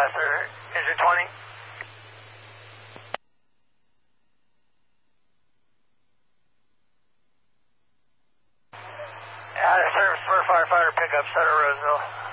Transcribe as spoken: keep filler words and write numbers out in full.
sir. Engine twenty. Out of service for firefighter pickup, Sutter, Roseville.